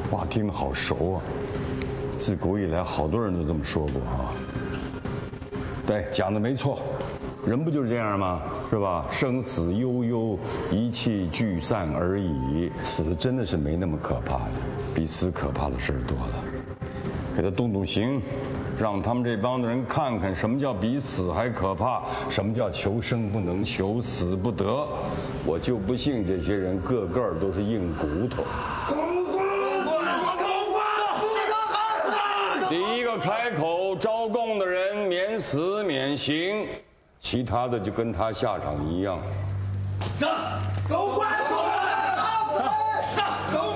哇，听得好熟啊！自古以来，好多人都这么说过啊。对，讲的没错，人不就是这样吗？是吧？生死悠悠，一气俱散而已。死真的是没那么可怕的，比死可怕的事儿多了。给他动动刑，让他们这帮子人看看什么叫比死还可怕，什么叫求生不能，求死不得。我就不信这些人个个都是硬骨头。第一个开口招供的人免死免刑，其他的就跟他下场一样。 上，狗官，上，狗